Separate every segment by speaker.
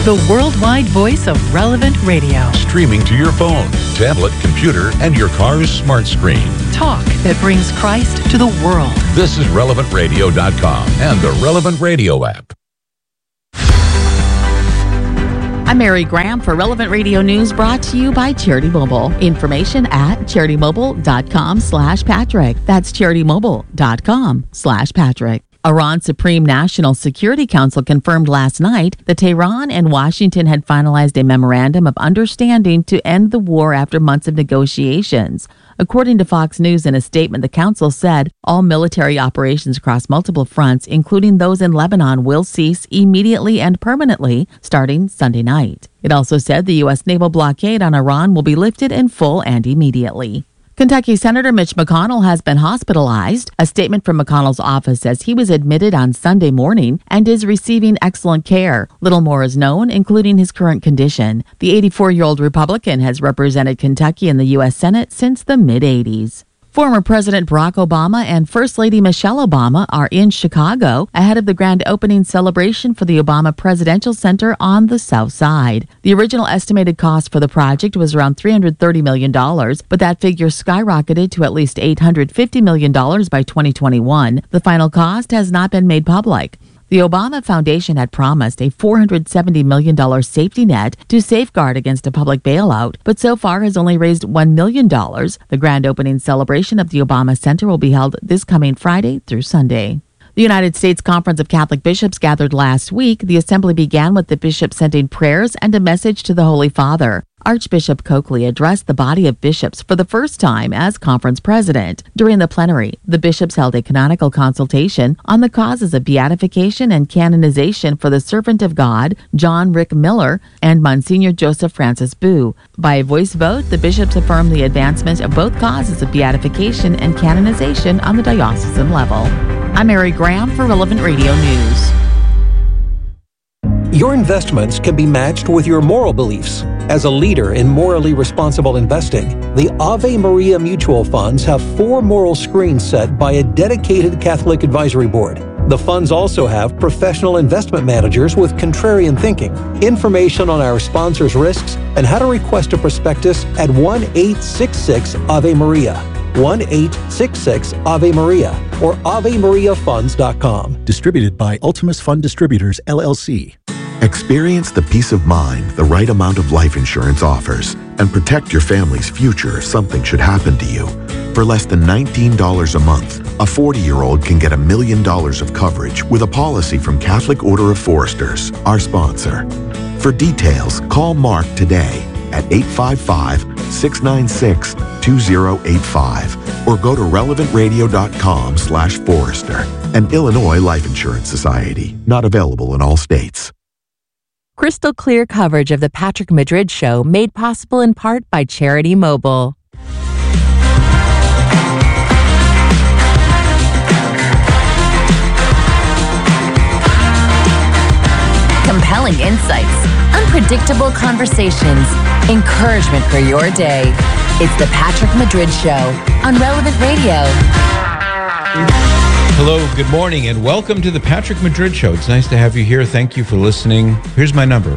Speaker 1: the worldwide voice of Relevant Radio.
Speaker 2: Streaming to your phone, tablet, computer, and your car's smart screen.
Speaker 1: Talk that brings Christ to the world.
Speaker 2: This is RelevantRadio.com and the Relevant Radio app.
Speaker 3: I'm Mary Graham for Relevant Radio News, brought to you by Charity Mobile. Information at CharityMobile.com/Patrick. That's CharityMobile.com/Patrick. Iran's Supreme National Security Council confirmed last night that Tehran and Washington had finalized a memorandum of understanding to end the war after months of negotiations. According to Fox News, in a statement, the council said all military operations across multiple fronts, including those in Lebanon, will cease immediately and permanently starting Sunday night. It also said the U.S. naval blockade on Iran will be lifted in full and immediately. Kentucky Senator Mitch McConnell has been hospitalized. A statement from McConnell's office says he was admitted on Sunday morning and is receiving excellent care. Little more is known, including his current condition. The 84-year-old Republican has represented Kentucky in the U.S. Senate since the mid-'80s. Former President Barack Obama and First Lady Michelle Obama are in Chicago ahead of the grand opening celebration for the Obama Presidential Center on the South Side. The original estimated cost for the project was around $330 million, but that figure skyrocketed to at least $850 million by 2021. The final cost has not been made public. The Obama Foundation had promised a $470 million safety net to safeguard against a public bailout, but so far has only raised $1 million. The grand opening celebration of the Obama Center will be held this coming Friday through Sunday. The United States Conference of Catholic Bishops gathered last week. The assembly began with the bishops sending prayers and a message to the Holy Father. Archbishop Coakley addressed the body of bishops for the first time as conference president. During the plenary, the bishops held a canonical consultation on the causes of beatification and canonization for the servant of God, John Rick Miller, and Monsignor Joseph Francis Boo. By a voice vote, the bishops affirmed the advancement of both causes of beatification and canonization on the diocesan level. I'm Mary Graham for Relevant Radio News.
Speaker 4: Your investments can be matched with your moral beliefs. As a leader in morally responsible investing, the Ave Maria Mutual Funds have 4 moral screens set by a dedicated Catholic advisory board. The funds also have professional investment managers with contrarian thinking. Information on our sponsors' risks and how to request a prospectus at 1-866-AVE-MARIA, 1-866-AVE-MARIA, or AveMariaFunds.com.
Speaker 5: Distributed by Ultimus Fund Distributors, LLC.
Speaker 6: Experience the peace of mind the right amount of life insurance offers and protect your family's future if something should happen to you. For less than $19 a month, a 40-year-old can get $1 million of coverage with a policy from Catholic Order of Foresters, our sponsor. For details, call Mark today at 855-696-2085 or go to relevantradio.com/Forester. An Illinois Life Insurance Society. Not available in all states.
Speaker 7: Crystal clear coverage of the Patrick Madrid Show made possible in part by Charity Mobile. Compelling insights, unpredictable conversations, encouragement for your day. It's the Patrick Madrid Show on Relevant Radio.
Speaker 8: Hello, good morning, and welcome to the Patrick Madrid Show. It's nice to have you here. Thank you for listening. Here's my number,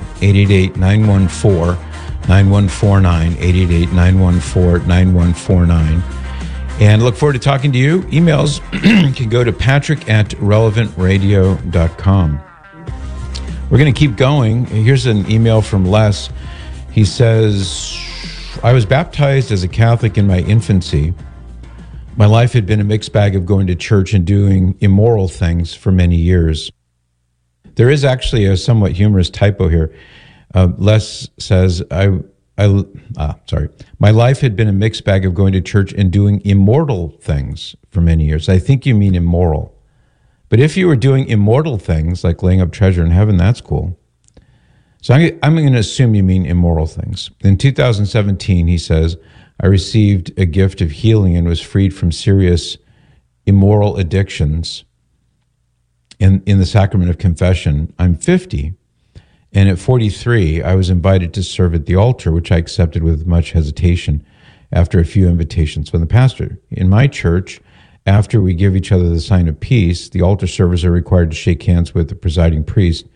Speaker 8: 888-914-9149, 888-914-9149. And look forward to talking to you. Emails can go to patrick@relevantradio.com. We're going to keep going. Here's an email from Les. He says, I was baptized as a Catholic in my infancy. My life had been a mixed bag of going to church and doing immoral things for many years. There is actually a somewhat humorous typo here. Les says, my life had been a mixed bag of going to church and doing immortal things for many years. I think you mean immoral. But if you were doing immortal things, like laying up treasure in heaven, that's cool. So I'm going to assume you mean immoral things. In 2017, he says, I received a gift of healing and was freed from serious immoral addictions in the sacrament of confession. I'm 50, and at 43, I was invited to serve at the altar, which I accepted with much hesitation after a few invitations from the pastor. In my church, after we give each other the sign of peace, the altar servers are required to shake hands with the presiding priest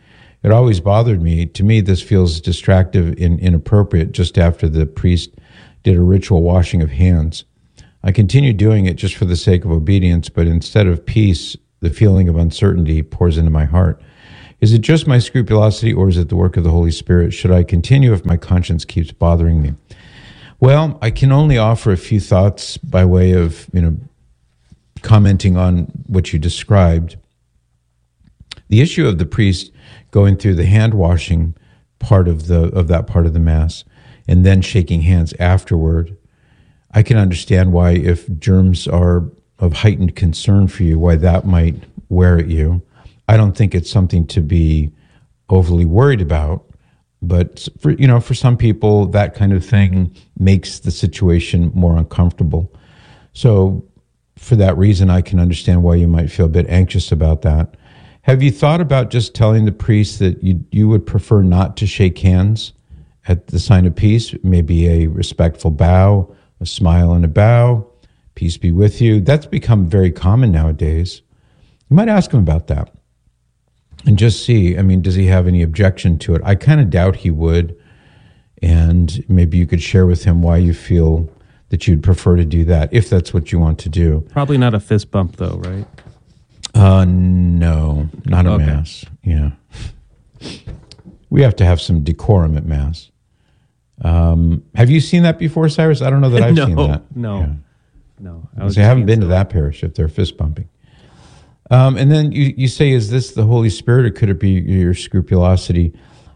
Speaker 8: It always bothered me. To me, this feels distractive and inappropriate just after the priest did a ritual washing of hands. I continued doing it just for the sake of obedience, but instead of peace, the feeling of uncertainty pours into my heart. Is it just my scrupulosity, or is it the work of the Holy Spirit? Should I continue if my conscience keeps bothering me? Well, I can only offer a few thoughts by way of, commenting on what you described. The issue of the priest going through the hand washing part of that part of the Mass and then shaking hands afterward, I can understand why, if germs are of heightened concern for you, why that might wear at you. I don't think it's something to be overly worried about, but for some people, that kind of thing makes the situation more uncomfortable. So for that reason, I can understand why you might feel a bit anxious about that. Have you thought about just telling the priest that you would prefer not to shake hands at the sign of peace? Maybe a respectful bow, a smile and a bow, peace be with you. That's become very common nowadays. You might ask him about that and just see, does he have any objection to it? I kind of doubt he would, and maybe you could share with him why you feel that you'd prefer to do that, if that's what you want to do.
Speaker 9: Probably not a fist bump, though, right?
Speaker 8: No, not at Mass. Yeah. We have to have some decorum at Mass. Have you seen that before, Cyrus? I don't know that I've seen that.
Speaker 9: No.
Speaker 8: I haven't been to that parish if they're fist bumping. And then you say, is this the Holy Spirit, or could it be your scrupulosity?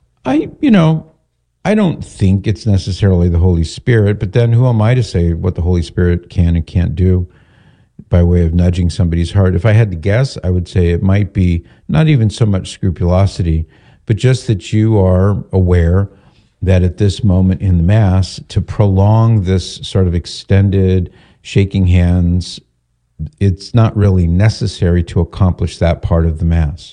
Speaker 8: I don't think it's necessarily the Holy Spirit, but then who am I to say what the Holy Spirit can and can't do by way of nudging somebody's heart? If I had to guess, I would say it might be not even so much scrupulosity, but just that you are aware that at this moment in the Mass, to prolong this sort of extended shaking hands, it's not really necessary to accomplish that part of the Mass.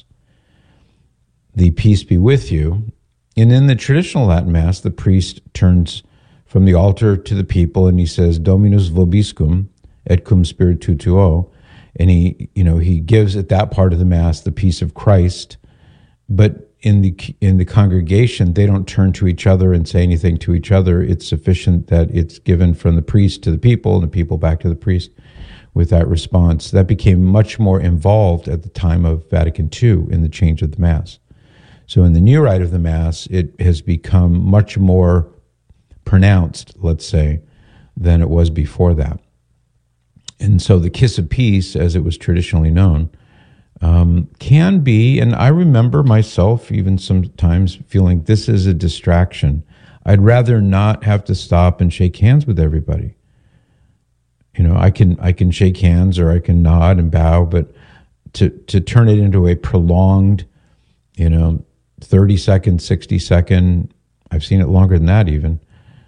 Speaker 8: The peace be with you. And in the traditional Latin Mass, the priest turns from the altar to the people and he says, Dominus vobiscum et cum spiritu tuo. And he gives at that part of the Mass the peace of Christ. But in the congregation, they don't turn to each other and say anything to each other. It's sufficient that it's given from the priest to the people and the people back to the priest with that response. That became much more involved at the time of Vatican II in the change of the Mass. So in the new rite of the Mass, it has become much more pronounced, let's say, than it was before that. And so the kiss of peace, as it was traditionally known, can be, and I remember myself even sometimes feeling this is a distraction. I'd rather not have to stop and shake hands with everybody. I can shake hands or I can nod and bow, but to turn it into a prolonged, 30-second, 60-second, I've seen it longer than that even,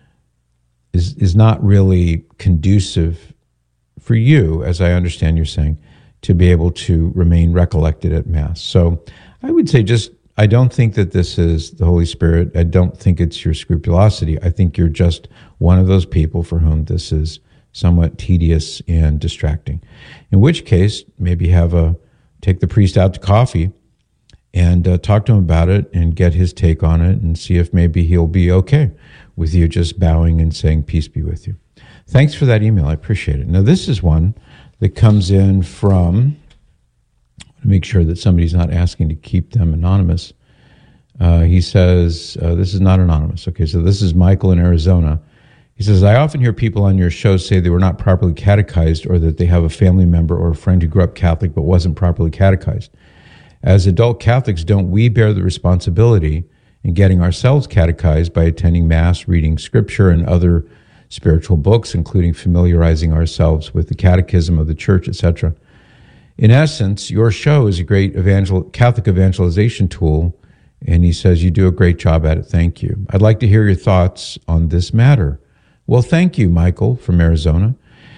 Speaker 8: is not really conducive for you, as I understand you're saying, to be able to remain recollected at Mass. So I would say I don't think that this is the Holy Spirit. I don't think it's your scrupulosity. I think you're just one of those people for whom this is somewhat tedious and distracting. In which case, maybe take the priest out to coffee and talk to him about it and get his take on it and see if maybe he'll be okay with you just bowing and saying, peace be with you. Thanks for that email. I appreciate it. Now, this is one that comes in from, to make sure that somebody's not asking to keep them anonymous. He says, this is not anonymous. Okay, so this is Michael in Arizona. He says, I often hear people on your show say they were not properly catechized or that they have a family member or a friend who grew up Catholic but wasn't properly catechized. As adult Catholics, don't we bear the responsibility in getting ourselves catechized by attending Mass, reading Scripture, and other spiritual books, including familiarizing ourselves with the Catechism of the Church, etc.? In essence, your show is a great Catholic evangelization tool, and he says you do a great job at it. Thank you. I'd like to hear your thoughts on this matter. Well, thank you, Michael from Arizona.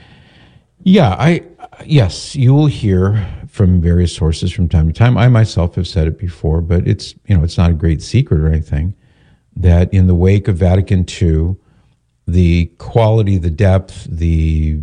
Speaker 8: Yeah, yes, you will hear from various sources from time to time. I myself have said it before, but it's not a great secret or anything, that in the wake of Vatican II, the quality, the depth, the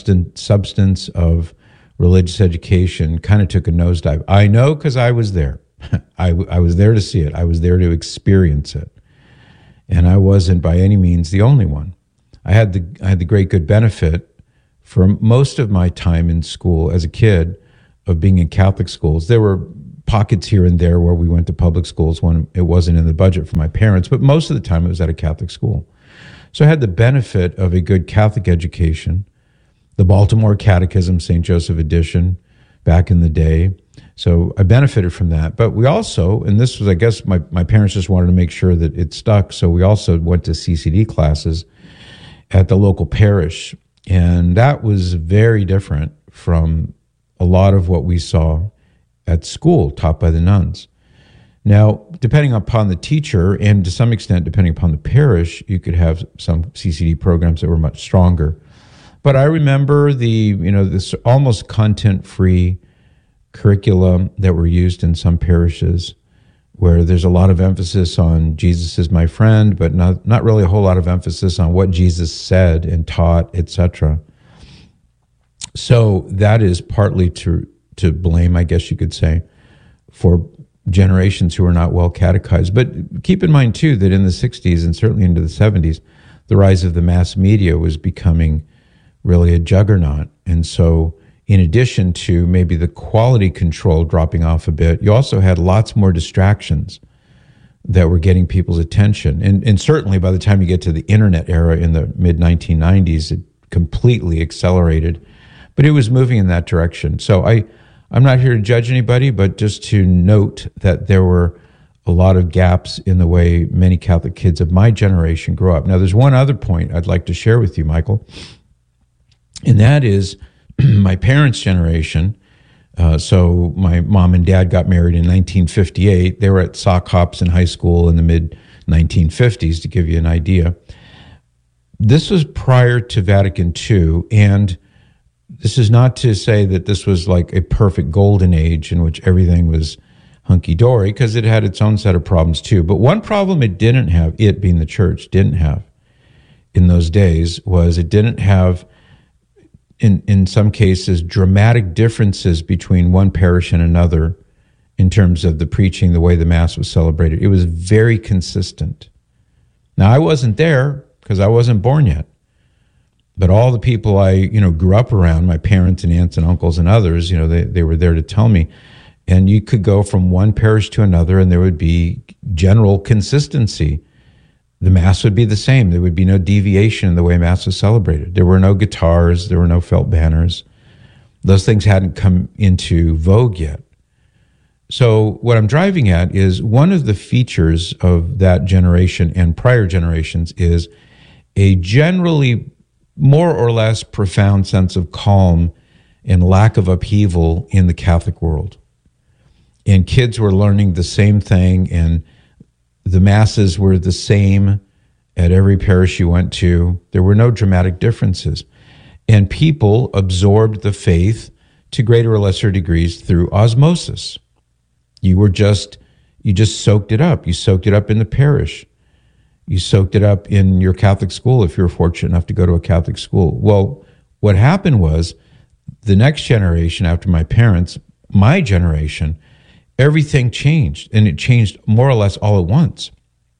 Speaker 8: substance of religious education kind of took a nosedive. I know because I was there. I was there to see it. I was there to experience it. And I wasn't by any means the only one. I had the great good benefit for most of my time in school as a kid of being in Catholic schools. There were pockets here and there where we went to public schools when it wasn't in the budget for my parents, but most of the time it was at a Catholic school. So I had the benefit of a good Catholic education, the Baltimore Catechism, St. Joseph edition back in the day. So I benefited from that. But we also, and this was, I guess, my parents just wanted to make sure that it stuck. So we also went to CCD classes at the local parish. And that was very different from a lot of what we saw at school taught by the nuns. Now, depending upon the teacher and to some extent depending upon the parish, you could have some CCD programs that were much stronger. But I remember this almost content-free curriculum that were used in some parishes where there's a lot of emphasis on Jesus is my friend, but not really a whole lot of emphasis on what Jesus said and taught, etc. So that is partly to blame, I guess you could say, for generations who are not well catechized. But keep in mind, too, that in the 60s and certainly into the 70s, the rise of the mass media was becoming really a juggernaut. And so in addition to maybe the quality control dropping off a bit, you also had lots more distractions that were getting people's attention. And certainly by the time you get to the internet era in the mid-1990s, it completely accelerated. But it was moving in that direction. So I'm not here to judge anybody, but just to note that there were a lot of gaps in the way many Catholic kids of my generation grew up. Now, there's one other point I'd like to share with you, Michael, and that is my parents' generation. So my mom and dad got married in 1958. They were at sock hops in high school in the mid-1950s, to give you an idea. This was prior to Vatican II, and this is not to say that this was like a perfect golden age in which everything was hunky-dory, because it had its own set of problems too. But one problem it didn't have, it being the church, didn't have in those days was it didn't have, in some cases, dramatic differences between one parish and another in terms of the preaching, the way the Mass was celebrated. It was very consistent. Now, I wasn't there because I wasn't born yet. But all the people I, grew up around, my parents and aunts and uncles and others, they were there to tell me. And you could go from one parish to another and there would be general consistency. The Mass would be the same. There would be no deviation in the way Mass was celebrated. There were no guitars. There were no felt banners. Those things hadn't come into vogue yet. So what I'm driving at is one of the features of that generation and prior generations is a generally more or less profound sense of calm and lack of upheaval in the Catholic world. And kids were learning the same thing, and the Masses were the same at every parish you went to. There were no dramatic differences. And people absorbed the faith to greater or lesser degrees through osmosis. You just soaked it up. You soaked it up in the parish. You soaked it up in your Catholic school if you were fortunate enough to go to a Catholic school. Well, what happened was the next generation after my parents, my generation, everything changed, and it changed more or less all at once.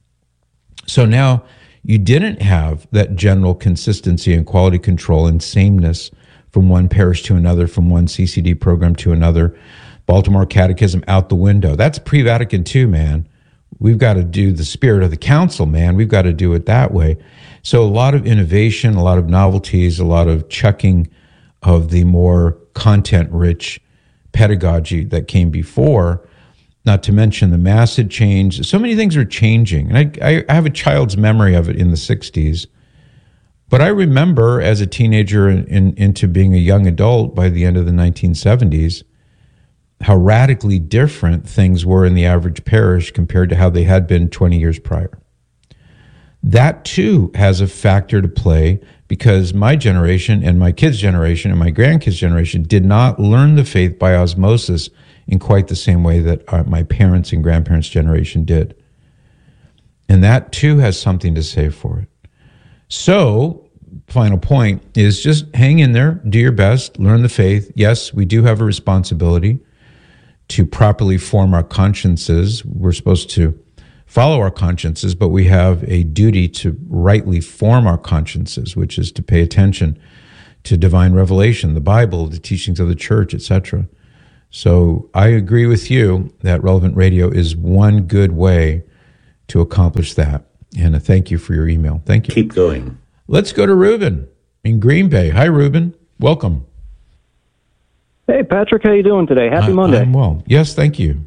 Speaker 8: So now you didn't have that general consistency and quality control and sameness from one parish to another, from one CCD program to another. Baltimore Catechism out the window. That's pre-Vatican II, man. We've got to do the spirit of the council, man. We've got to do it that way. So a lot of innovation, a lot of novelties, a lot of chucking of the more content-rich pedagogy that came before, not to mention the Mass had changed. So many things are changing. And I have a child's memory of it in the 60s. But I remember as a teenager into being a young adult by the end of the 1970s, how radically different things were in the average parish compared to how they had been 20 years prior. That too has a factor to play because my generation and my kids' generation and my grandkids' generation did not learn the faith by osmosis in quite the same way that my parents' and grandparents' generation did. And that too has something to say for it. So, final point is just hang in there, do your best, learn the faith. Yes, we do have a responsibility to properly form our consciences. We're supposed to follow our consciences, but we have a duty to rightly form our consciences, which is to pay attention to divine revelation, the Bible, the teachings of the church, etc. So I agree with you that Relevant Radio is one good way to accomplish that. And thank you for your email. Thank you.
Speaker 10: Keep going.
Speaker 8: Let's go to Ruben in Green Bay. Hi, Ruben. Welcome.
Speaker 11: Hey, Patrick. How you doing today? Happy Monday.
Speaker 8: I'm well. Yes, thank you.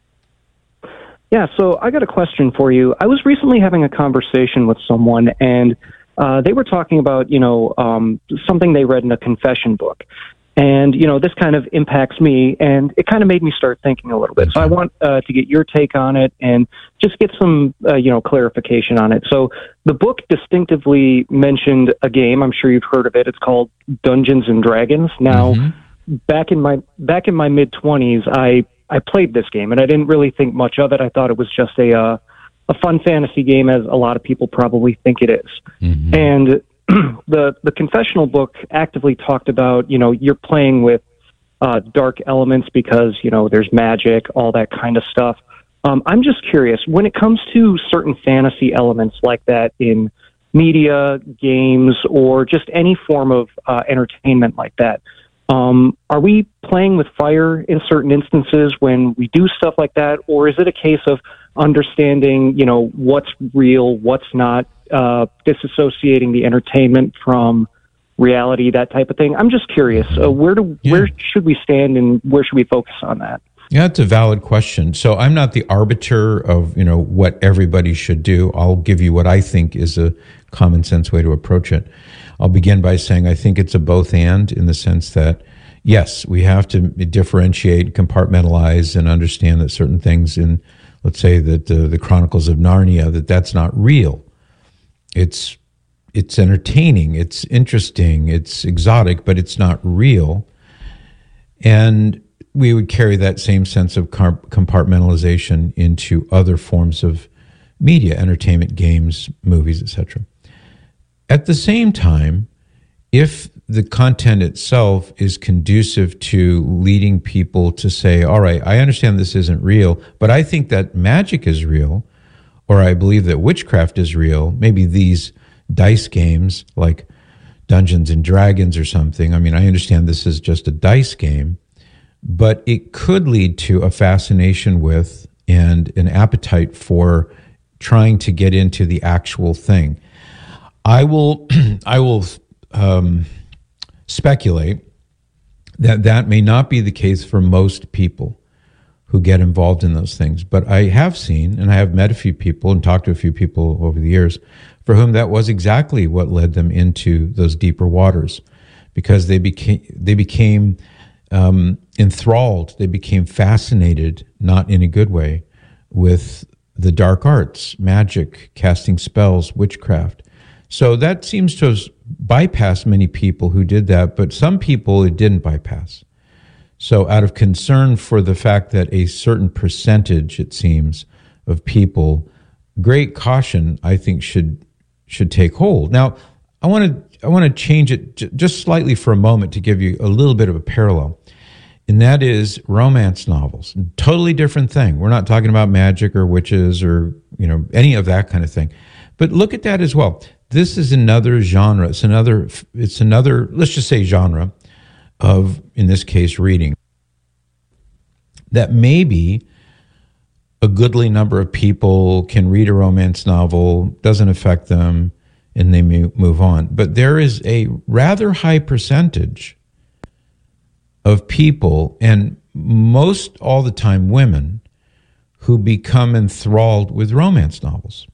Speaker 11: Yeah, so I got a question for you. I was recently having a conversation with someone, and they were talking about, something they read in a confession book. And, this kind of impacts me, and it kind of made me start thinking a little bit. So I want to get your take on it and just get some, clarification on it. So the book distinctively mentioned a game. I'm sure you've heard of it. It's called Dungeons and Dragons. Now, back in my mid-20s, I played this game, and I didn't really think much of it. I thought it was just a fun fantasy game, as a lot of people probably think it is. And the confessional book actively talked about, you're playing with dark elements because, there's magic, all that kind of stuff. I'm just curious, when it comes to certain fantasy elements like that in media, games, or just any form of entertainment like that, are we playing with fire in certain instances when we do stuff like that? Or is it a case of understanding, what's real, what's not, disassociating the entertainment from reality, that type of thing? I'm just curious. Where should we stand, and where should we focus on that?
Speaker 8: Yeah, that's a valid question. So I'm not the arbiter of, what everybody should do. I'll give you what I think is a common sense way to approach it. I'll begin by saying I think it's a both and, in the sense that, yes, we have to differentiate, compartmentalize, and understand that certain things in, let's say, that the Chronicles of Narnia, that's not real. It's entertaining, it's interesting, it's exotic, but it's not real. And we would carry that same sense of compartmentalization into other forms of media, entertainment, games, movies, etc. At the same time, if the content itself is conducive to leading people to say, all right, I understand this isn't real, but I think that magic is real, or I believe that witchcraft is real, maybe these dice games like Dungeons and Dragons or something. I mean, I understand this is just a dice game, but it could lead to a fascination with and an appetite for trying to get into the actual thing. I will speculate that may not be the case for most people who get involved in those things. But I have seen, and I have met a few people and talked to a few people over the years for whom that was exactly what led them into those deeper waters, because they became enthralled, they became fascinated, not in a good way, with the dark arts, magic, casting spells, witchcraft. So that seems to have bypassed many people who did that, but some people it didn't bypass. So out of concern for the fact that a certain percentage, it seems, of people, great caution, I think, should take hold. Now, I want to change it just slightly for a moment to give you a little bit of a parallel, and that is romance novels. Totally different thing. We're not talking about magic or witches or any of that kind of thing. But look at that as well. This is another genre. It's another, let's just say, genre of, in this case, reading, that maybe a goodly number of people can read a romance novel, doesn't affect them, and they move on. But there is a rather high percentage of people, and most all the time women, who become enthralled with romance novels.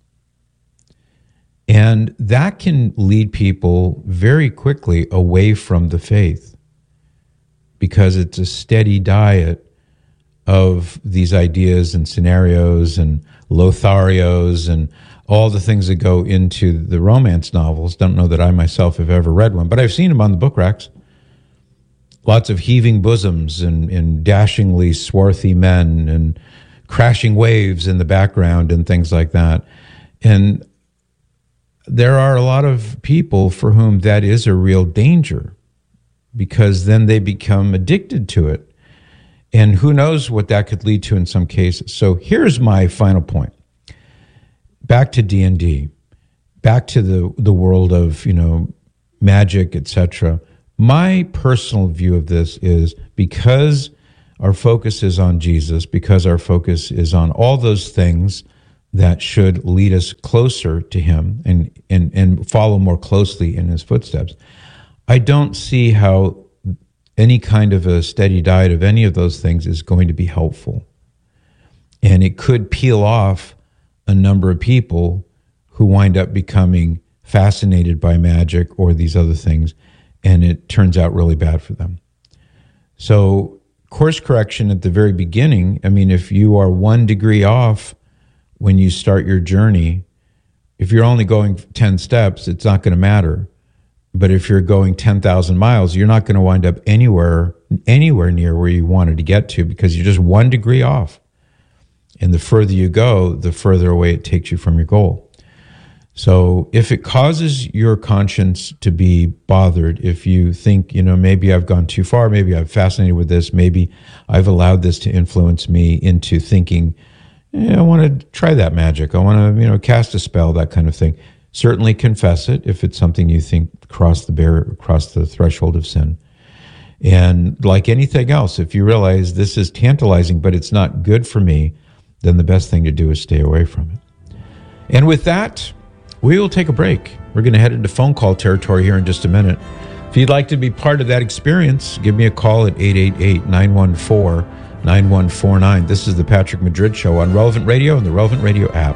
Speaker 8: And that can lead people very quickly away from the faith, because it's a steady diet of these ideas and scenarios and Lotharios and all the things that go into the romance novels. Don't know that I myself have ever read one, but I've seen them on the book racks. Lots of heaving bosoms and dashingly swarthy men and crashing waves in the background and things like that. And there are a lot of people for whom that is a real danger, because then they become addicted to it. And who knows what that could lead to in some cases. So here's my final point. Back to D&D, back to the world of, magic, etc. My personal view of this is because our focus is on Jesus, because our focus is on all those things that should lead us closer to him and follow more closely in his footsteps, I don't see how any kind of a steady diet of any of those things is going to be helpful. And it could peel off a number of people who wind up becoming fascinated by magic or these other things, and it turns out really bad for them. So course correction at the very beginning, if you are 1 degree off when you start your journey, if you're only going 10 steps, it's not going to matter. But if you're going 10,000 miles, you're not going to wind up anywhere near where you wanted to get to because you're just 1 degree off. And the further you go, the further away it takes you from your goal. So if it causes your conscience to be bothered, if you think, maybe I've gone too far, maybe I'm fascinated with this, maybe I've allowed this to influence me into thinking, I want to try that magic. I want to, cast a spell, that kind of thing. Certainly confess it if it's something you think crossed the threshold of sin. And like anything else, if you realize this is tantalizing, but it's not good for me, then the best thing to do is stay away from it. And with that, we will take a break. We're going to head into phone call territory here in just a minute. If you'd like to be part of that experience, give me a call at 888-914-9149. This is the Patrick Madrid Show on Relevant Radio and the Relevant Radio app.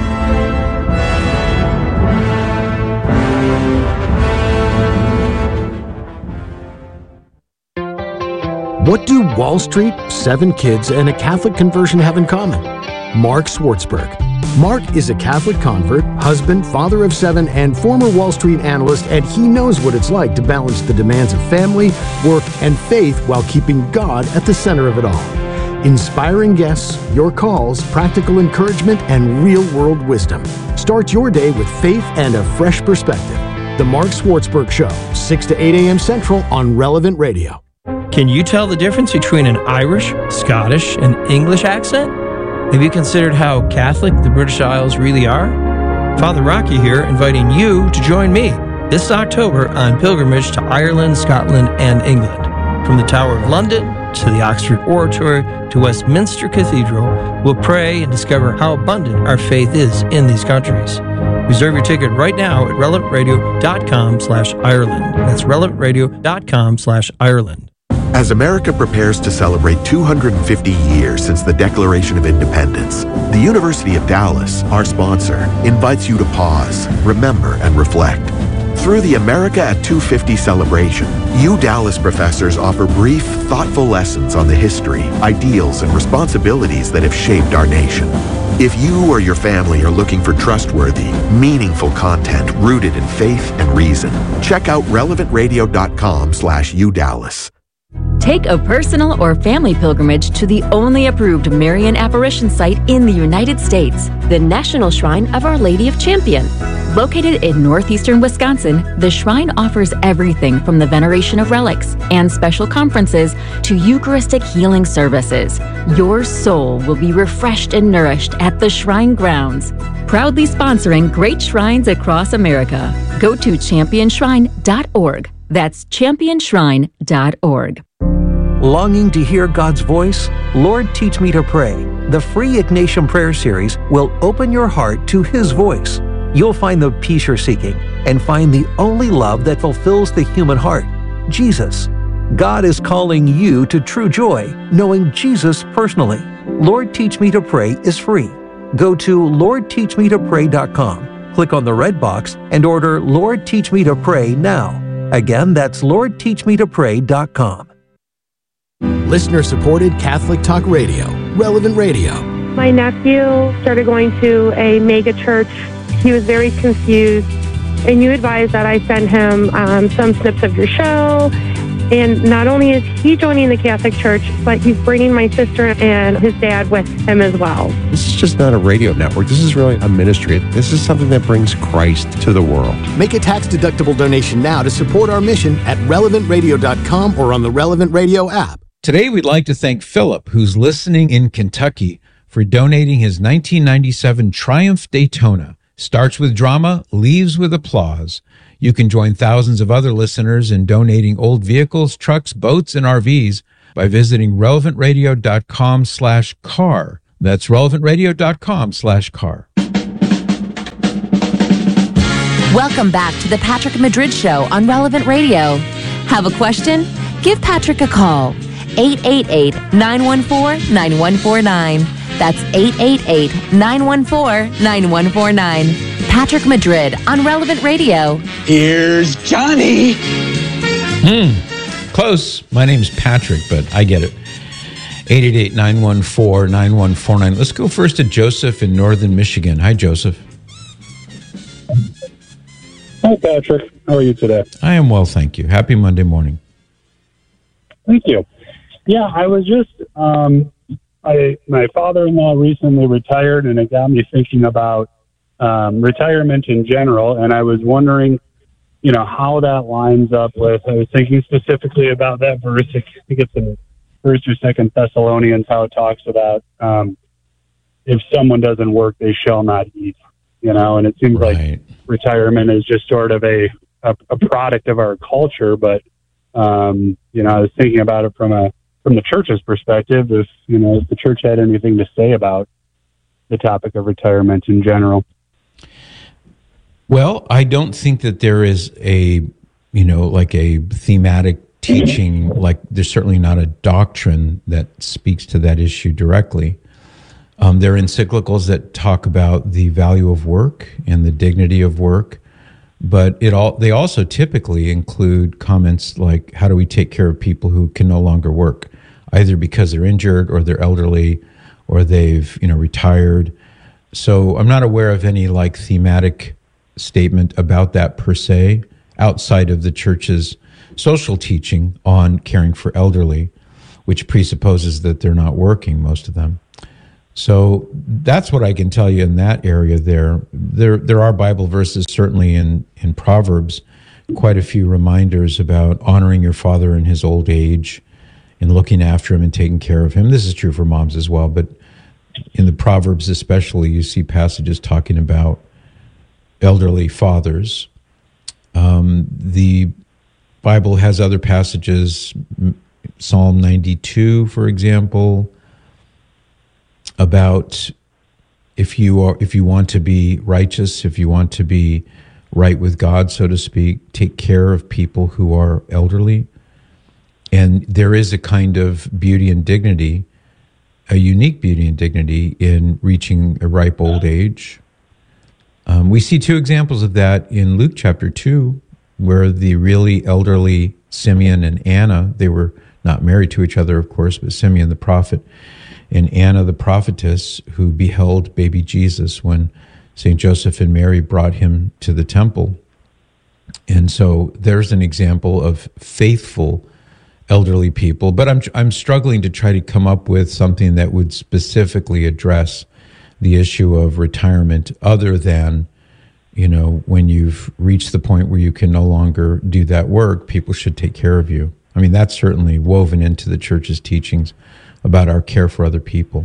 Speaker 10: What do Wall Street, 7 kids, and a Catholic conversion have in common? Mark Swartzberg. Mark is a Catholic convert, husband, father of 7, and former Wall Street analyst, and he knows what it's like to balance the demands of family, work, and faith while keeping God at the center of it all. Inspiring guests, your calls, practical encouragement, and real-world wisdom. Start your day with faith and a fresh perspective. The Mark Swartzberg Show, 6 to 8 a.m. Central on Relevant Radio.
Speaker 12: Can you tell the difference between an Irish, Scottish, and English accent? Have you considered how Catholic the British Isles really are? Father Rocky here, inviting you to join me this October on pilgrimage to Ireland, Scotland, and England. From the Tower of London to the Oxford Oratory to Westminster Cathedral, we'll pray and discover how abundant our faith is in these countries. Reserve your ticket right now at relevantradio.com/Ireland. That's relevantradio.com/Ireland.
Speaker 6: As America prepares to celebrate 250 years since the Declaration of Independence, the University of Dallas, our sponsor, invites you to pause, remember, and reflect. Through the America at 250 celebration, Dallas professors offer brief, thoughtful lessons on the history, ideals, and responsibilities that have shaped our nation. If you or your family are looking for trustworthy, meaningful content rooted in faith and reason, check out relevantradio.com/UDallas.
Speaker 13: Take a personal or family pilgrimage to the only approved Marian apparition site in the United States, the National Shrine of Our Lady of Champion. Located in northeastern Wisconsin, the shrine offers everything from the veneration of relics and special conferences to Eucharistic healing services. Your soul will be refreshed and nourished at the shrine grounds. Proudly sponsoring great shrines across America. Go to championshrine.org. That's championshrine.org.
Speaker 4: Longing to hear God's voice? Lord, Teach Me to Pray. The free Ignatian Prayer Series will open your heart to His voice. You'll find the peace you're seeking and find the only love that fulfills the human heart, Jesus. God is calling you to true joy, knowing Jesus personally. Lord, Teach Me to Pray is free. Go to LordTeachMeToPray.com, click on the red box, and order Lord, Teach Me to Pray now. Again, that's LordTeachMeToPray.com.
Speaker 10: Listener-supported Catholic Talk Radio, Relevant Radio.
Speaker 14: My nephew started going to a mega church. He was very confused, and you advised that I send him some snips of your show. And not only is he joining the Catholic Church, but he's bringing my sister and his dad with him as well.
Speaker 15: This is just not a radio network. This is really a ministry. This is something that brings Christ to the world.
Speaker 10: Make a tax-deductible donation now to support our mission at relevantradio.com or on the Relevant Radio app.
Speaker 8: Today, we'd like to thank Philip, who's listening in Kentucky, for donating his 1997 Triumph Daytona. Starts with drama, leaves with applause. You can join thousands of other listeners in donating old vehicles, trucks, boats, and RVs by visiting relevantradio.com/car. That's relevantradio.com/car.
Speaker 7: Welcome back to the Patrick Madrid Show on Relevant Radio. Have a question? Give Patrick a call. 888-914-9149. That's 888-914-9149. Patrick Madrid on Relevant Radio.
Speaker 16: Here's Johnny.
Speaker 8: Close. My name's Patrick, but I get it. 888-914-9149. Let's go first to Joseph in northern Michigan. Hi, Joseph.
Speaker 17: Hi, Patrick. How are you today?
Speaker 8: I am well, thank you. Happy Monday morning.
Speaker 17: Thank you. Yeah, I was just, my father-in-law recently retired, and it got me thinking about retirement in general, and I was wondering, how that lines up with, I was thinking specifically about that verse, I think it's in 1st or 2nd Thessalonians, how it talks about if someone doesn't work, they shall not eat, and it seems like retirement is just sort of a product of our culture, but, I was thinking about it from the church's perspective, if the church had anything to say about the topic of retirement in general.
Speaker 8: Well, I don't think that there is a thematic teaching, like there's certainly not a doctrine that speaks to that issue directly. There are encyclicals that talk about the value of work and the dignity of work, but they also typically include comments like, how do we take care of people who can no longer work, either because they're injured or they're elderly or they've retired. So I'm not aware of any thematic statement about that per se, outside of the church's social teaching on caring for elderly, which presupposes that they're not working, most of them. So that's what I can tell you in that area there. There are Bible verses, certainly in Proverbs, quite a few reminders about honoring your father in his old age and looking after him and taking care of him. This is true for moms as well, but in the Proverbs especially, you see passages talking about elderly fathers. The Bible has other passages, Psalm 92, for example, about if you want to be righteous, if you want to be right with God, so to speak, take care of people who are elderly. And there is a kind of beauty and dignity, a unique beauty and dignity in reaching a ripe old age. We see two examples of that in Luke chapter 2, where the really elderly Simeon and Anna, they were not married to each other, of course, but Simeon the prophet and Anna the prophetess, who beheld baby Jesus when St. Joseph and Mary brought him to the temple. And so there's an example of faithful elderly people, but I'm struggling to try to come up with something that would specifically address the issue of retirement, other than, when you've reached the point where you can no longer do that work, people should take care of you. I mean, that's certainly woven into the church's teachings about our care for other people.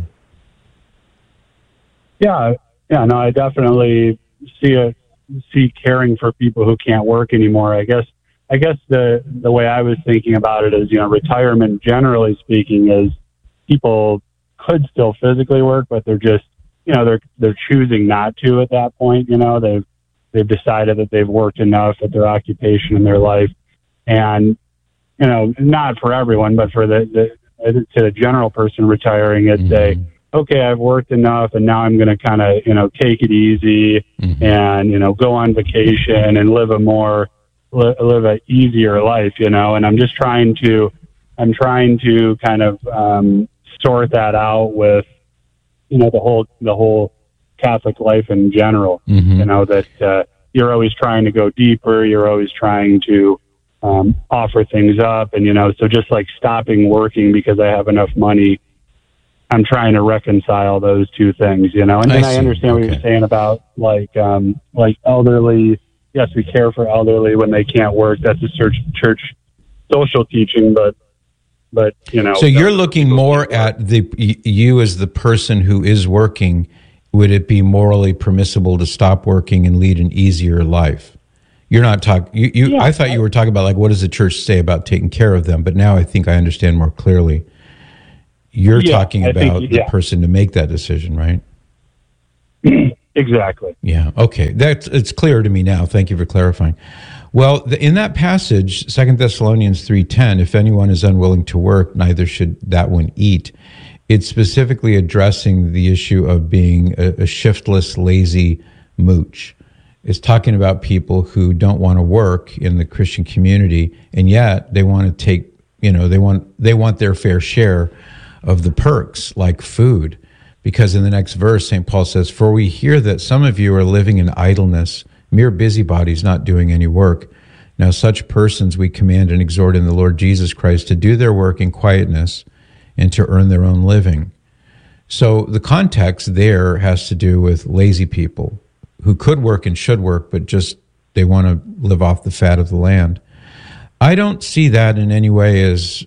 Speaker 17: Yeah, no, I definitely see caring for people who can't work anymore. I guess the way I was thinking about it is, retirement, generally speaking, is people could still physically work, but they're just, they're choosing not to at that point. They've decided that they've worked enough at their occupation in their life, and not for everyone, but for to the general person retiring, it's okay, I've worked enough, and now I'm going to kind of take it easy and go on vacation and live an easier life, and I'm just trying to kind of sort that out with the whole Catholic life in general. That you're always trying to go deeper, you're always trying to offer things up, and so just like stopping working because I have enough money, I'm trying to reconcile those two things, and then I understand what you're saying about like elderly. Yes, we care for elderly when they can't work. That's a church social teaching, but but
Speaker 8: So you're looking more at you as the person who is working. Would it be morally permissible to stop working and lead an easier life? You're not talking. I thought you were talking about like what does the church say about taking care of them, but now I think I understand more clearly. You're talking about the person to make that decision, right?
Speaker 17: Exactly.
Speaker 8: Yeah. Okay. It's clear to me now. Thank you for clarifying. Well, in that passage, 2 Thessalonians 3:10, if anyone is unwilling to work, neither should that one eat. It's specifically addressing the issue of being a shiftless, lazy mooch. It's talking about people who don't want to work in the Christian community, and yet they want to take, they want their fair share of the perks, like food. Because in the next verse, St. Paul says, "For we hear that some of you are living in idleness, mere busybodies, not doing any work. Now such persons we command and exhort in the Lord Jesus Christ to do their work in quietness and to earn their own living." So the context there has to do with lazy people who could work and should work, but just they want to live off the fat of the land. I don't see that in any way as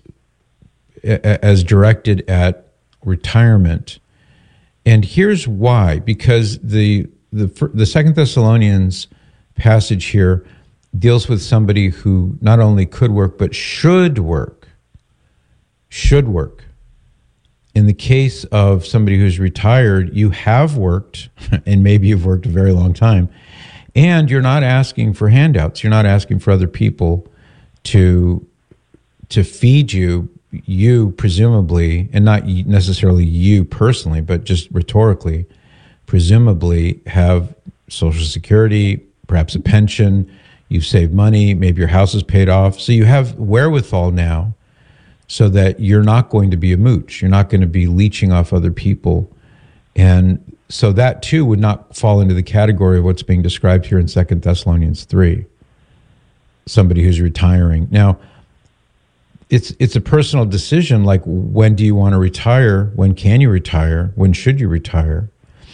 Speaker 8: directed at retirement. And here's why, because the 2 Thessalonians passage here deals with somebody who not only could work, but should work. Should work. In the case of somebody who's retired, you have worked, and maybe you've worked a very long time, and you're not asking for handouts. You're not asking for other people to feed you presumably, and not necessarily you personally, but just rhetorically, presumably have Social Security, perhaps a pension, you've saved money, maybe your house is paid off. So you have wherewithal now so that you're not going to be a mooch. You're not going to be leeching off other people. And so that too would not fall into the category of what's being described here in 2 Thessalonians 3, somebody who's retiring. Now, it's a personal decision, like when do you want to retire? When can you retire? When should you retire?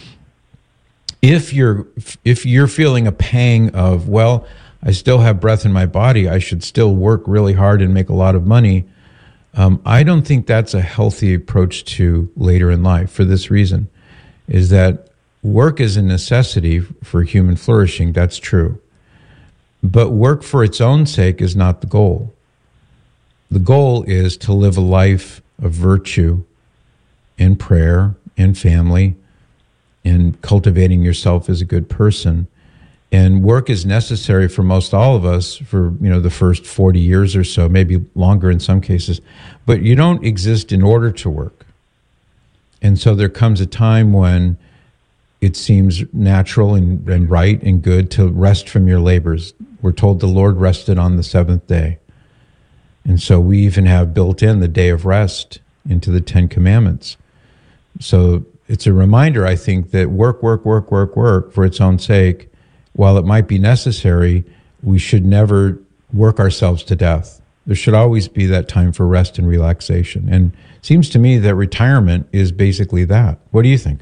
Speaker 8: If you're feeling a pang of, well, I still have breath in my body, I should still work really hard and make a lot of money, I don't think that's a healthy approach to later in life for this reason, is that work is a necessity for human flourishing, that's true. But work for its own sake is not the goal. The goal is to live a life of virtue in prayer, in family, in cultivating yourself as a good person. And work is necessary for most all of us for, the first 40 years or so, maybe longer in some cases. But you don't exist in order to work. And so there comes a time when it seems natural and right and good to rest from your labors. We're told the Lord rested on the seventh day. And so we even have built in the day of rest into the 10 Commandments. So it's a reminder, I think, that work for its own sake, while it might be necessary, we should never work ourselves to death. There should always be that time for rest and relaxation. And it seems to me that retirement is basically that. What do you think?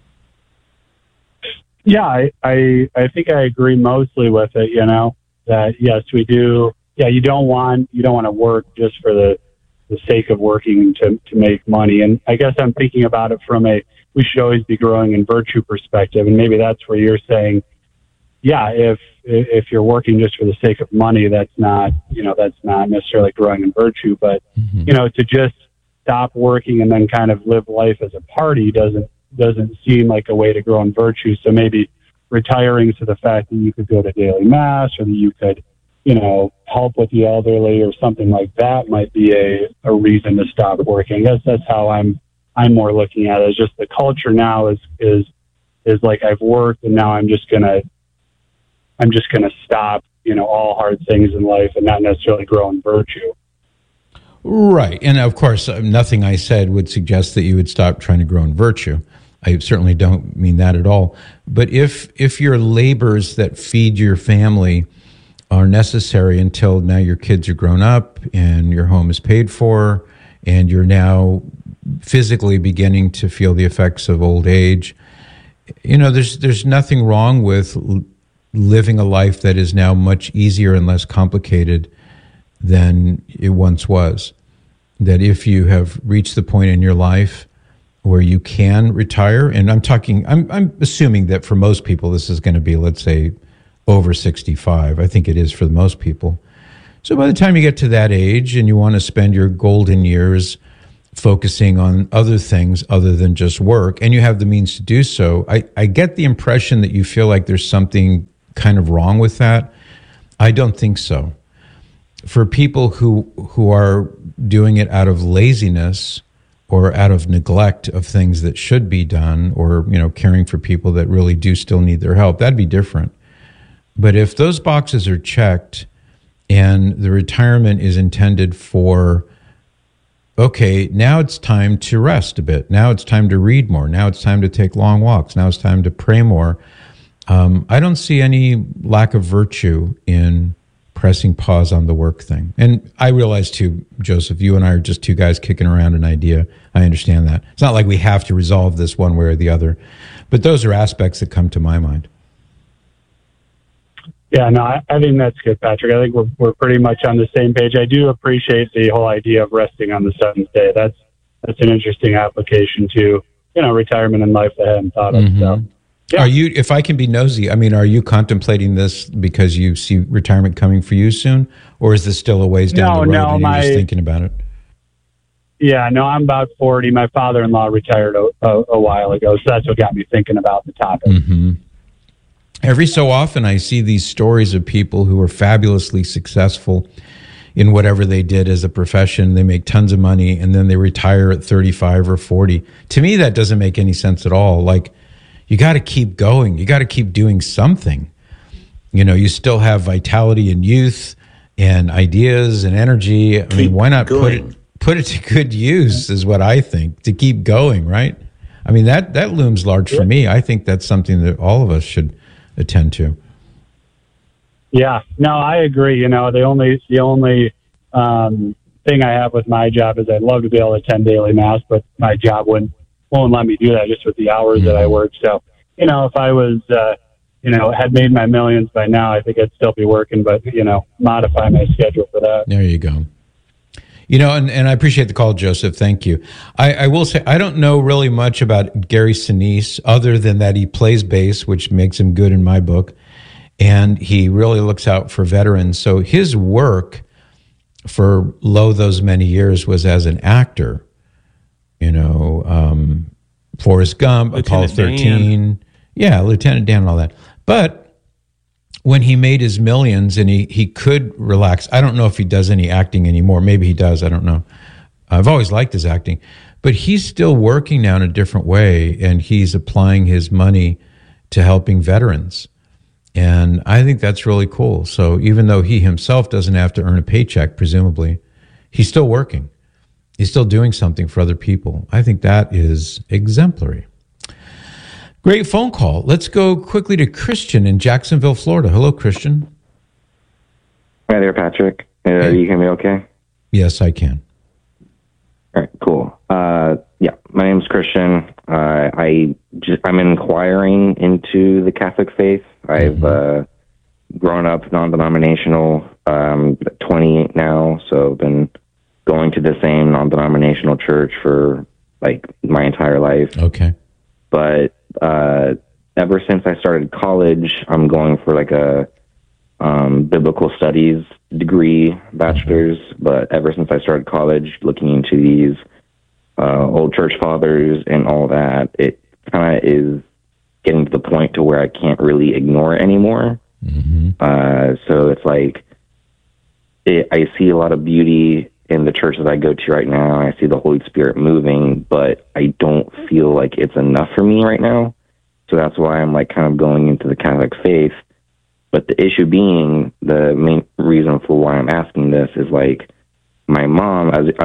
Speaker 17: Yeah, I think I agree mostly with it, that yes, we do. Yeah, you don't want to work just for the sake of working to make money. And I guess I'm thinking about it from we should always be growing in virtue perspective. And maybe that's where you're saying, yeah, if you're working just for the sake of money, that's not necessarily growing in virtue. But, to just stop working and then kind of live life as a party doesn't seem like a way to grow in virtue. So maybe retiring to the fact that you could go to daily mass, or that you could, help with the elderly or something like that might be a reason to stop working. I guess that's how I'm more looking at it. It's just the culture now is like, I've worked and now I'm just gonna stop, all hard things in life and not necessarily grow in virtue.
Speaker 8: Right. And of course, nothing I said would suggest that you would stop trying to grow in virtue. I certainly don't mean that at all. But if your labors that feed your family are necessary until now your kids are grown up and your home is paid for and you're now physically beginning to feel the effects of old age, there's nothing wrong with living a life that is now much easier and less complicated than it once was. that if you have reached the point in your life where you can retire, and I'm assuming that for most people this is going to be, let's say, over 65. I think it is for most people. So by the time you get to that age and you want to spend your golden years focusing on other things other than just work, and you have the means to do so, I get the impression that you feel like there's something kind of wrong with that. I don't think so. For people who are doing it out of laziness or out of neglect of things that should be done, or caring for people that really do still need their help, that'd be different. But if those boxes are checked and the retirement is intended for, okay, now it's time to rest a bit. Now it's time to read more. Now it's time to take long walks. Now it's time to pray more. I don't see any lack of virtue in pressing pause on the work thing. And I realize too, Joseph, you and I are just two guys kicking around an idea. I understand that. It's not like we have to resolve this one way or the other. But those are aspects that come to my mind.
Speaker 17: Yeah, no, I think that's good, Patrick. I think we're pretty much on the same page. I do appreciate the whole idea of resting on the seventh day. That's an interesting application to retirement in life that I hadn't thought of. So, yeah.
Speaker 8: Are you, if I can be nosy, are you contemplating this because you see retirement coming for you soon, or is this still a ways down the road and you're just thinking about it?
Speaker 17: Yeah, no, I'm about 40. My father-in-law retired a while ago, so that's what got me thinking about the topic.
Speaker 8: Mm-hmm. Every so often, I see these stories of people who are fabulously successful in whatever they did as a profession. They make tons of money, and then they retire at 35 or 40. To me, that doesn't make any sense at all. Like, you got to keep going. You got to keep doing something. You still have vitality and youth and ideas and energy. Why not put it to good use is what I think, to keep going, right? That looms large for me. I think that's something that all of us should attend to.
Speaker 17: Yeah, no, I agree. The only thing I have with my job is I'd love to be able to attend daily mass, but my job won't let me do that just with the hours that I work. So, if I was, had made my millions by now, I think I'd still be working, but, modify my schedule for that.
Speaker 8: There you go. And I appreciate the call, Joseph. Thank you. I will say, I don't know really much about Gary Sinise other than that he plays bass, which makes him good in my book. And he really looks out for veterans. So his work for those many years was as an actor. Forrest Gump, Apollo 13. Yeah, Lieutenant Dan and all that. But when he made his millions and he could relax, I don't know if he does any acting anymore. Maybe he does. I don't know. I've always liked his acting. But he's still working now in a different way, and he's applying his money to helping veterans. And I think that's really cool. So even though he himself doesn't have to earn a paycheck, presumably, he's still working. He's still doing something for other people. I think that is exemplary. Great phone call. Let's go quickly to Christian in Jacksonville, Florida. Hello, Christian.
Speaker 18: Hi there, Patrick. You hear me okay?
Speaker 8: Yes, I can.
Speaker 18: All right, cool. My name's Christian. I'm inquiring into the Catholic faith. I've grown up non-denominational, 28 now, so I've been going to the same non-denominational church for my entire life.
Speaker 8: Okay.
Speaker 18: But ever since I started college, I'm going for a biblical studies degree, bachelor's. But ever since I started college, looking into these old church fathers and all that, it kind of is getting to the point to where I can't really ignore it anymore. So it's I see a lot of beauty in the church that I go to right now. I see the Holy Spirit moving, but I don't feel like it's enough for me right now. So that's why I'm kind of going into the Catholic faith. But the issue being, the main reason for why I'm asking this is my mom, as I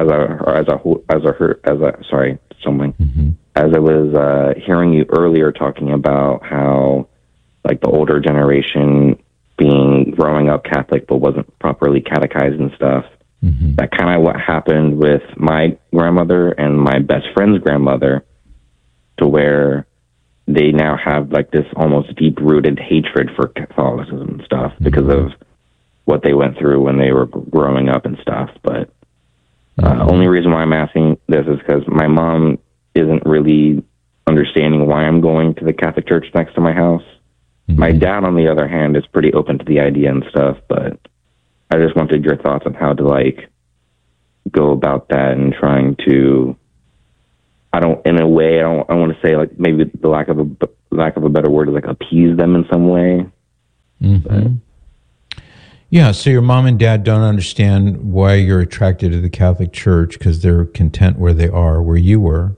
Speaker 18: was hearing you earlier talking about how the older generation growing up Catholic but wasn't properly catechized and stuff. That kind of what happened with my grandmother and my best friend's grandmother, to where they now have this almost deep-rooted hatred for Catholicism and stuff because of what they went through when they were growing up and stuff. But Only reason why I'm asking this is because my mom isn't really understanding why I'm going to the Catholic church next to my house. My dad, on the other hand, is pretty open to the idea and stuff, but I just wanted your thoughts on how to, like, go about that and trying to, I want to say, like, maybe the lack of a better word is, like, appease them in some way.
Speaker 8: Yeah, so your mom and dad don't understand why you're attracted to the Catholic Church because they're content where they are, where you were.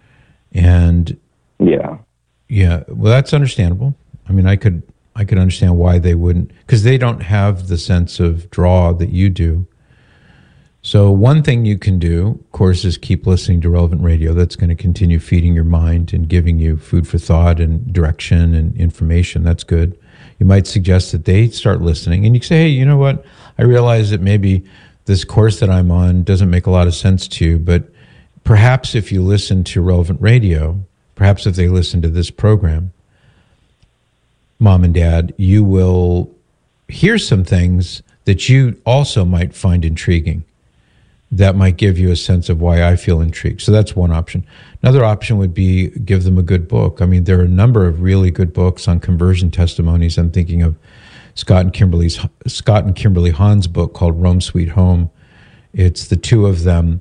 Speaker 8: And yeah, well, that's understandable. I mean, I could understand why they wouldn't, because they don't have the sense of draw that you do. So one thing you can do, of course, is keep listening to Relevant Radio. That's going to continue feeding your mind and giving you food for thought and direction and information. That's good. You might suggest that they start listening, and you can say, hey, you know what? I realize that maybe this course that I'm on doesn't make a lot of sense to you, but perhaps if you listen to Relevant Radio, perhaps if they listen to this program, Mom and Dad, you will hear some things that you also might find intriguing that might give you a sense of why I feel intrigued. So that's one option. Another option would be give them a good book. I mean, there are a number of really good books on conversion testimonies. I'm thinking of Scott and Kimberly Hahn's book called Rome Sweet Home. It's the two of them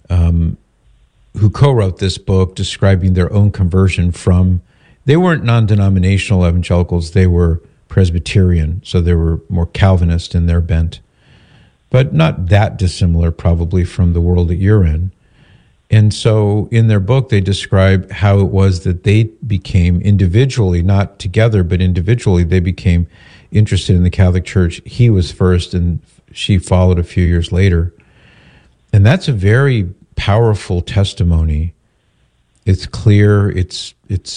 Speaker 8: who co-wrote this book describing their own conversion from, they weren't non-denominational evangelicals, they were Presbyterian, so they were more Calvinist in their bent, but not that dissimilar probably from the world that you're in. And so in their book, they describe how it was that they became individually, not together, but individually, they became interested in the Catholic Church. He was first and she followed a few years later. And that's a very powerful testimony. It's clear, it's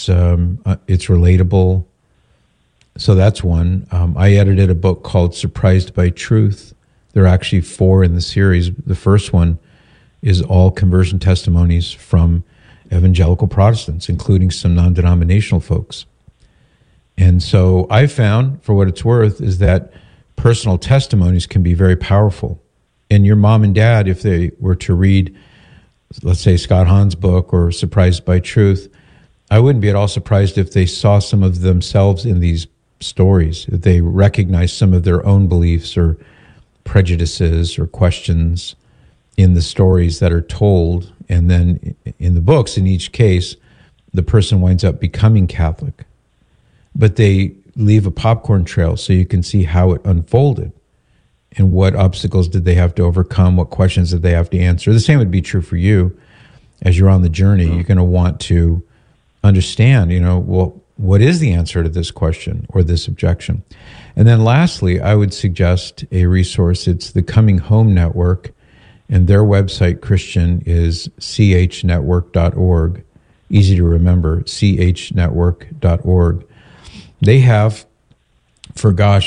Speaker 8: relatable. So that's one. I edited a book called Surprised by Truth. There are actually 4 in the series. The first one is all conversion testimonies from evangelical Protestants, including some non-denominational folks. And so I found, for what it's worth, is that personal testimonies can be very powerful. And your mom and dad, if they were to read, let's say, Scott Hahn's book or Surprised by Truth, I wouldn't be at all surprised if they saw some of themselves in these stories, if they recognized some of their own beliefs or prejudices or questions in the stories that are told. And then in the books, in each case, the person winds up becoming Catholic. But they leave a popcorn trail so you can see how it unfolded and what obstacles did they have to overcome, what questions did they have to answer. The same would be true for you. As you're on the journey, you're going to want to understand, well, what is the answer to this question or this objection? And then lastly, I would suggest a resource. It's the Coming Home Network, and their website, Christian, is chnetwork.org. Easy to remember, chnetwork.org. They have, for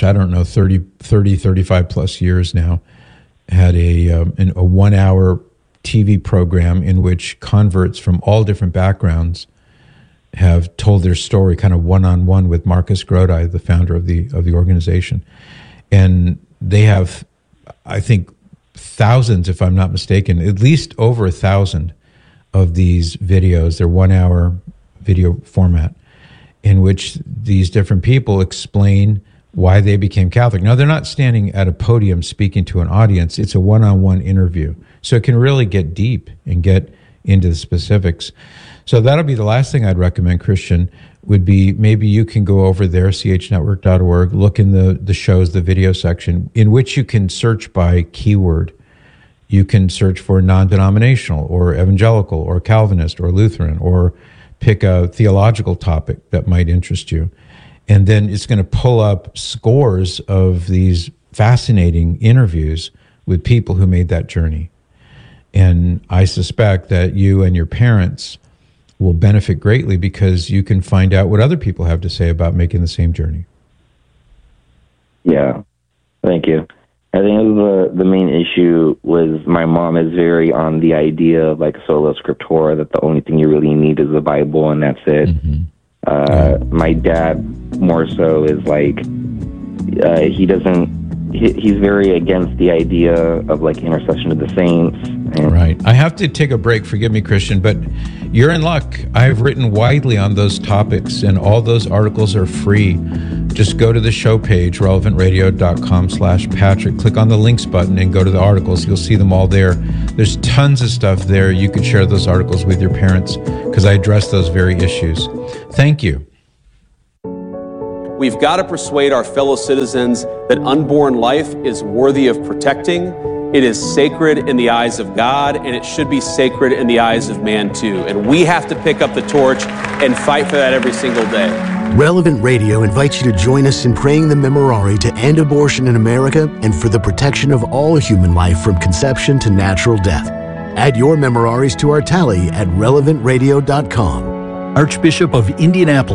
Speaker 8: 35 plus years now, had a 1-hour TV program in which converts from all different backgrounds have told their story kind of one-on-one with Marcus Grodi, the founder of the organization. And they have, I think, thousands, if I'm not mistaken, at least over 1,000 of these videos. They're 1-hour video format in which these different people explain why they became Catholic. Now, they're not standing at a podium speaking to an audience. It's a one-on-one interview. So it can really get deep and get into the specifics. So that'll be the last thing I'd recommend, Christian, would be maybe you can go over there, chnetwork.org, look in the shows, the video section, in which you can search by keyword. You can search for non-denominational or evangelical or Calvinist or Lutheran, or pick a theological topic that might interest you. And then it's going to pull up scores of these fascinating interviews with people who made that journey. And I suspect that you and your parents will benefit greatly because you can find out what other people have to say about making the same journey.
Speaker 18: Yeah, thank you. I think the main issue was my mom is very on the idea of like sola scriptura, that the only thing you really need is the Bible and that's it. Mm-hmm. My dad more so is like, he's very against the idea of like intercession of the saints
Speaker 8: Right. I have to take a break. Forgive me, Christian, but you're in luck. I've written widely on those topics, and all those articles are free. Just go to the show page, relevantradio.com/Patrick. Click on the links button and go to the articles. You'll see them all there. There's tons of stuff there. You could share those articles with your parents because I address those very issues. Thank you.
Speaker 19: We've got to persuade our fellow citizens that unborn life is worthy of protecting. It is sacred in the eyes of God, and it should be sacred in the eyes of man too. And we have to pick up the torch and fight for that every single day.
Speaker 10: Relevant Radio invites you to join us in praying the Memorare to end abortion in America and for the protection of all human life from conception to natural death. Add your Memoraries to our tally at relevantradio.com.
Speaker 5: Archbishop of Indianapolis